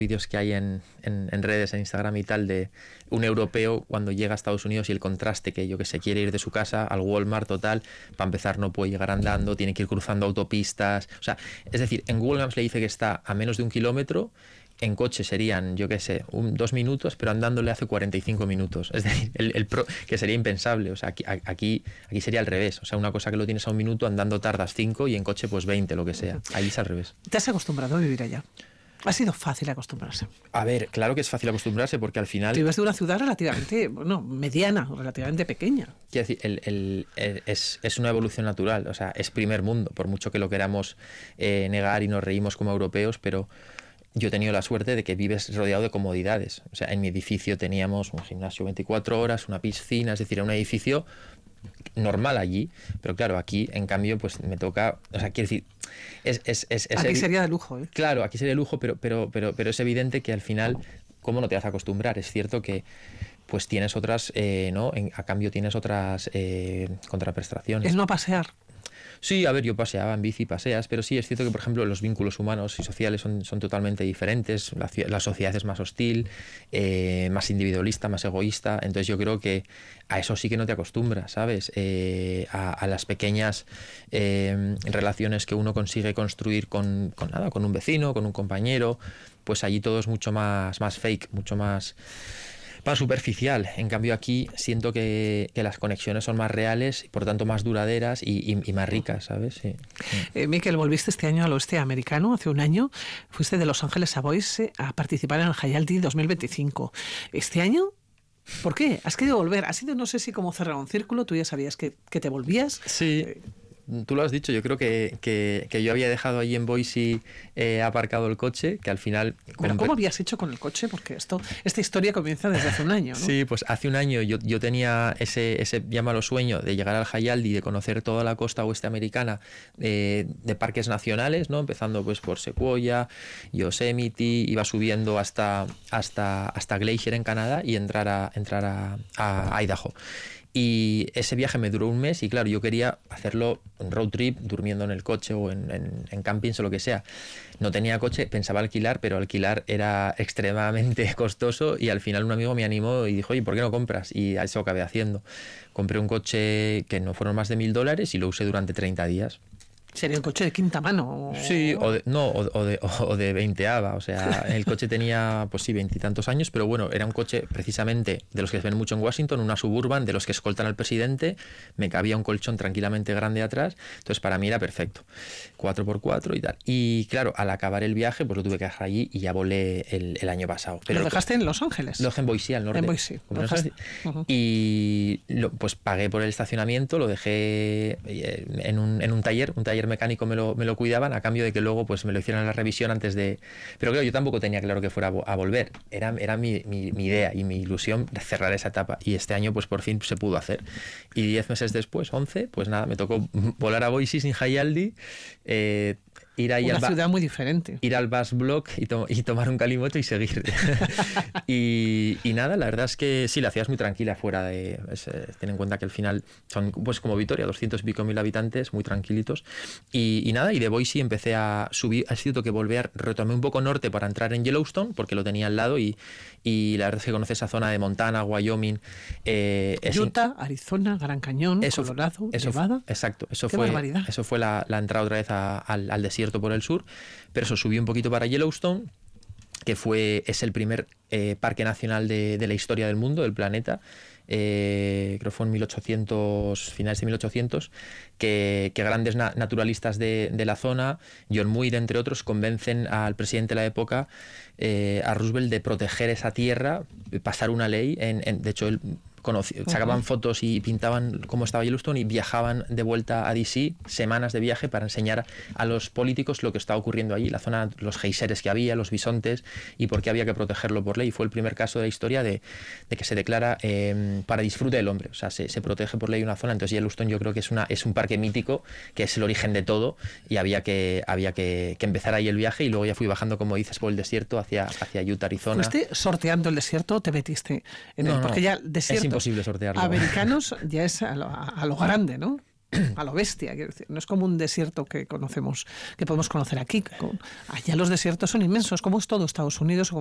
vídeos que hay en redes, en Instagram y tal, de un europeo cuando llega a Estados Unidos y el contraste que yo que sé, quiere ir de su casa al Walmart o tal, para empezar no puede llegar andando, tiene que ir cruzando autopistas, o sea, es decir, en Google Maps le dice que está a menos de 1 kilómetro, en coche serían, yo qué sé, 2 minutos, pero andando le hace 45 minutos, es decir, que sería impensable, o sea, aquí sería al revés, o sea, una cosa que lo tienes a 1 minuto, andando tardas 5 y en coche pues 20, lo que sea, ahí es al revés. ¿Te has acostumbrado a vivir allá? ¿Ha sido fácil acostumbrarse? A ver, claro que es fácil acostumbrarse porque al final... Tú vives de una ciudad relativamente, bueno, mediana, relativamente pequeña. Quiero decir, es una evolución natural, o sea, es primer mundo, por mucho que lo queramos negar y nos reímos como europeos, pero yo he tenido la suerte de que vives rodeado de comodidades. O sea, en mi edificio teníamos un gimnasio 24 horas, una piscina, es decir, era un edificio normal allí, pero claro, aquí en cambio pues me toca, o sea, quiero decir, aquí sería de lujo, ¿eh? Claro, aquí sería de lujo, pero es evidente que al final, ¿cómo no te vas a acostumbrar? Es cierto que pues tienes otras, ¿no? A cambio tienes otras contraprestaciones. Es no pasear. Sí, a ver, yo paseaba en bici, paseas, pero sí es cierto que, por ejemplo, los vínculos humanos y sociales son totalmente diferentes, la sociedad es más hostil, más individualista, más egoísta, entonces yo creo que a eso sí que no te acostumbras, ¿sabes? A las pequeñas relaciones que uno consigue construir con un vecino, con un compañero, pues allí todo es mucho más fake, mucho más superficial. En cambio aquí siento que las conexiones son más reales y por tanto más duraderas y más ricas, ¿sabes? Sí. Miquel, volviste este año al oeste americano, hace un año, fuiste de Los Ángeles a Boise a participar en el Hayaldi 2025. ¿Este año? ¿Por qué? ¿Has querido volver? Ha sido, no sé si como cerrar un círculo, tú ya sabías que te volvías. Sí. Tú lo has dicho, yo creo que yo había dejado allí en Boise aparcado el coche, que al final... ¿Pero cómo habías hecho con el coche? Porque esta historia comienza desde hace un año, ¿no? Sí, pues hace un año yo tenía ese llámalo sueño de llegar al Hayaldi, de conocer toda la costa oeste americana de parques nacionales, ¿no? Empezando pues por Sequoia, Yosemite, iba subiendo hasta Glacier en Canadá y entrar a Idaho. Y ese viaje me duró 1 mes y claro, yo quería hacerlo en road trip, durmiendo en el coche o en campings o lo que sea. No tenía coche, pensaba alquilar, pero alquilar era extremadamente costoso y al final un amigo me animó y dijo, oye, ¿por qué no compras? Y a eso acabé haciendo. Compré un coche que no fueron más de $1.000 y lo usé durante 30 días. ¿Sería un coche de quinta mano? Sí, o de 20ava, o sea, el coche tenía, pues sí, 20 y tantos años, pero bueno, era un coche precisamente de los que se ven mucho en Washington, una Suburban, de los que escoltan al presidente, me cabía un colchón tranquilamente grande atrás, entonces para mí era perfecto, 4x4 y tal. Y claro, al acabar el viaje, pues lo tuve que dejar allí y ya volé el año pasado. Pero ¿Lo dejaste en Los Ángeles? Lo dejé en Boise, al norte. En Boise. Y pues pagué por el estacionamiento, lo dejé en un taller mecánico me lo cuidaban a cambio de que luego pues me lo hicieran la revisión antes de... Pero claro, yo tampoco tenía claro que fuera a volver. Era mi idea y mi ilusión de cerrar esa etapa. Y este año pues por fin se pudo hacer. Y 10 meses después, 11, pues nada, me tocó volar a Boise sin Hayaldi, ir ahí una ciudad muy diferente. Ir al Bus Block y tomar un calimocho y seguir. y nada, la verdad es que sí, la ciudad es muy tranquila fuera de... ten en cuenta que al final son pues como Vitoria, 200 y pico mil habitantes, muy tranquilitos. Y nada, y de Boise empecé a subir, ha sido que retomé un poco norte para entrar en Yellowstone, porque lo tenía al lado y la verdad es que conoce esa zona de Montana, Wyoming. Utah, Arizona, Gran Cañón, Colorado, Nevada. Exacto, eso Qué fue la entrada otra vez al desierto por el sur, pero eso subí un poquito para Yellowstone, que es el primer parque nacional de la historia del mundo, del planeta. Creo que fue en 1800, finales de 1800, que grandes naturalistas de la zona, John Muir entre otros, convencen al presidente de la época, a Roosevelt, de proteger esa tierra, pasar una ley. De hecho, él sacaban fotos y pintaban cómo estaba Yellowstone y viajaban de vuelta a DC, semanas de viaje, para enseñar a los políticos lo que estaba ocurriendo allí, la zona, los geyseres que había, los bisontes, y por qué había que protegerlo por ley. Fue el primer caso de la historia de que se declara para disfrute del hombre, o sea, se protege por ley una zona. Entonces Yellowstone yo creo que es un parque mítico, que es el origen de todo, y había que empezar ahí el viaje, y luego ya fui bajando, como dices, por el desierto hacia Utah, Arizona. ¿Fuiste sorteando el desierto o te metiste en porque ya el desierto es imposible sortearlo. Americanos ya es a lo grande, ¿no? a lo bestia, quiero decir. No es como un desierto que conocemos, que podemos conocer aquí. Allá los desiertos son inmensos, como es todo Estados Unidos,